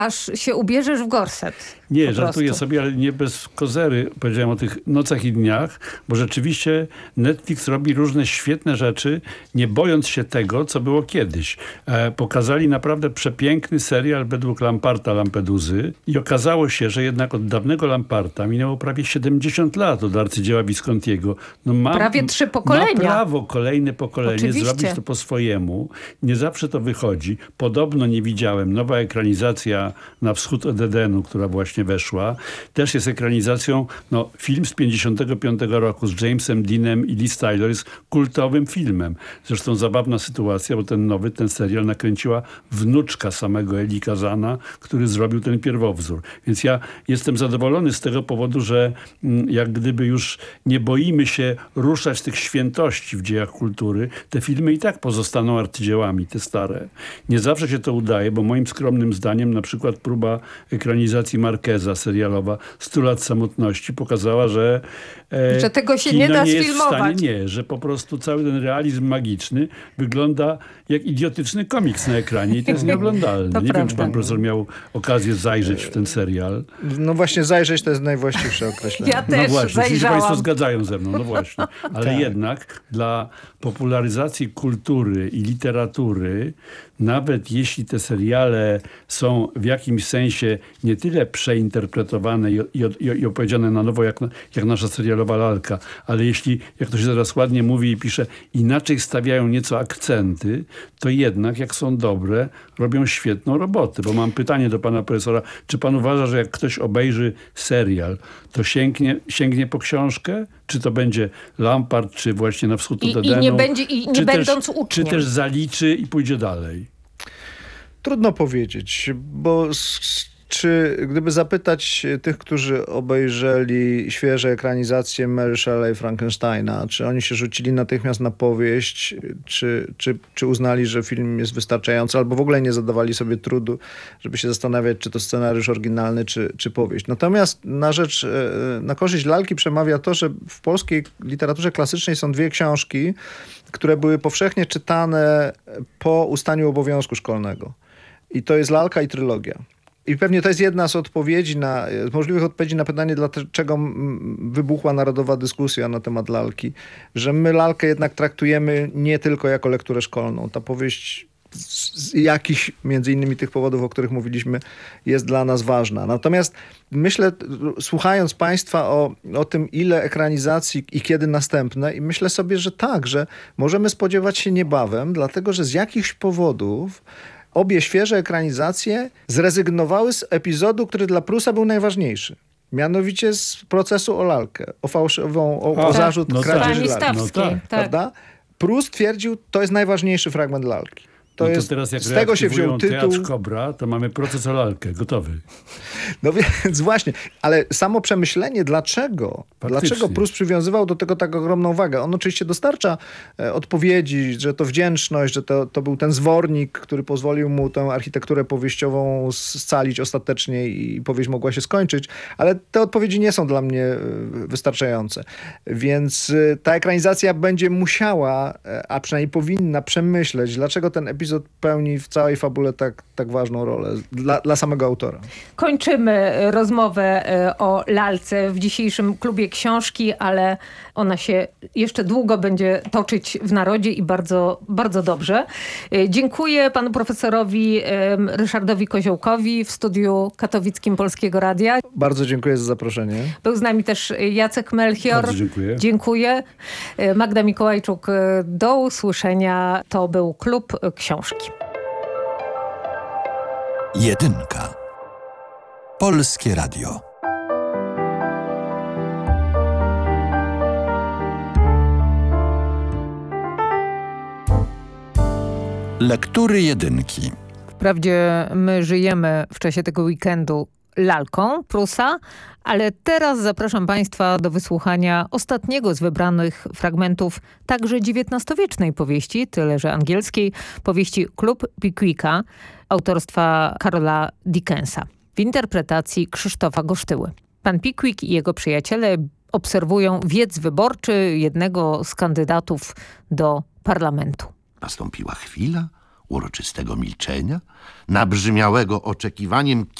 Aż się ubierzesz w gorset. Nie, żartuję sobie, ale nie bez kozery powiedziałem o tych nocach i dniach, bo rzeczywiście Netflix robi różne świetne rzeczy, nie bojąc się tego, co było kiedyś. Pokazali naprawdę przepiękny serial według Lamparta Lampeduzy i okazało się, że jednak od dawnego Lamparta minęło prawie 70 lat od arcydzieła Viscontiego. No prawie 3 pokolenia. Ma prawo kolejne pokolenie Oczywiście zrobić to po swojemu. Nie zawsze to wychodzi. Podobno nie widziałem. Nowa ekranizacja Na wschód od Edenu, która właśnie weszła, też jest ekranizacją, film z 55 roku z Jamesem Deanem i Liz Taylor jest kultowym filmem. Zresztą zabawna sytuacja, bo ten serial nakręciła wnuczka samego Eli Kazana, który zrobił ten pierwowzór. Więc ja jestem zadowolony z tego powodu, że jak gdyby już nie boimy się ruszać z tych świętości w dziejach kultury, te filmy i tak pozostaną arcydziełami, te stare. Nie zawsze się to udaje, bo moim skromnym zdaniem na przykład próba ekranizacji Marqueza serialowa 100 lat samotności pokazała, że tego się nie da sfilmować. Że po prostu cały ten realizm magiczny wygląda jak idiotyczny komiks na ekranie i to jest nieoglądalne. Nie wiem, czy pan profesor miał okazję zajrzeć w ten serial. No właśnie zajrzeć to jest najwłaściwsze określenie. Ja też zajrzałam. Jeśli państwo zgadzają ze mną, no właśnie. Ale jednak dla popularyzacji kultury i literatury, nawet jeśli te seriale są w jakimś sensie nie tyle przeinterpretowane i opowiedziane na nowo, jak nasza serialowa lalka, ale jeśli, jak to się teraz ładnie mówi i pisze, inaczej stawiają nieco akcenty, to jednak, jak są dobre, robią świetną robotę. Bo mam pytanie do pana profesora, czy pan uważa, że jak ktoś obejrzy serial, to sięgnie po książkę? Czy to będzie Lampart, czy właśnie Na wschód od Edenu? Nie będąc uczniem. Czy też zaliczy i pójdzie dalej? Trudno powiedzieć, bo gdyby zapytać tych, którzy obejrzeli świeże ekranizacje Mary Shelley Frankensteina, czy oni się rzucili natychmiast na powieść, czy uznali, że film jest wystarczający, albo w ogóle nie zadawali sobie trudu, żeby się zastanawiać, czy to scenariusz oryginalny, czy powieść. Natomiast na korzyść lalki przemawia to, że w polskiej literaturze klasycznej są 2 książki, które były powszechnie czytane po ustaniu obowiązku szkolnego. I to jest lalka i trylogia. I pewnie to jest jedna z możliwych odpowiedzi na pytanie, dlaczego wybuchła narodowa dyskusja na temat lalki. Że my lalkę jednak traktujemy nie tylko jako lekturę szkolną. Ta powieść z jakichś, między innymi tych powodów, o których mówiliśmy, jest dla nas ważna. Natomiast myślę, słuchając państwa o tym, ile ekranizacji i kiedy następne, i myślę sobie, że tak, że możemy spodziewać się niebawem, dlatego że z jakichś powodów obie świeże ekranizacje zrezygnowały z epizodu, który dla Prusa był najważniejszy. Mianowicie z procesu o lalkę, o zarzut kradzieży lalki. Prawda? Prus twierdził, to jest najważniejszy fragment lalki. To teraz jak z tego się wziął tytuł. Teatr Kobra, to mamy proces o lalkę, gotowy. No więc właśnie, ale samo przemyślenie, dlaczego Prus przywiązywał do tego tak ogromną wagę. On oczywiście dostarcza odpowiedzi, że to wdzięczność, że to był ten zwornik, który pozwolił mu tę architekturę powieściową scalić ostatecznie i powieść mogła się skończyć, ale te odpowiedzi nie są dla mnie wystarczające. Więc ta ekranizacja będzie musiała, a przynajmniej powinna przemyśleć, dlaczego ten epizod pełni w całej fabule tak ważną rolę dla samego autora. Kończymy rozmowę o lalce w dzisiejszym klubie książki, ale ona się jeszcze długo będzie toczyć w narodzie i bardzo, bardzo dobrze. Dziękuję panu profesorowi Ryszardowi Koziołkowi w studiu katowickim Polskiego Radia. Bardzo dziękuję za zaproszenie. Był z nami też Jacek Melchior. Bardzo dziękuję. Dziękuję. Magda Mikołajczuk, do usłyszenia. To był Klub Książki. Jedynka. Polskie Radio. Lektury jedynki. Wprawdzie my żyjemy w czasie tego weekendu lalką Prusa, ale teraz zapraszam państwa do wysłuchania ostatniego z wybranych fragmentów także XIX-wiecznej powieści, tyle że angielskiej, powieści Klub Pickwicka autorstwa Karola Dickensa w interpretacji Krzysztofa Gosztyły. Pan Pickwick i jego przyjaciele obserwują wiec wyborczy jednego z kandydatów do parlamentu. Nastąpiła chwila, uroczystego milczenia, nabrzmiałego oczekiwaniem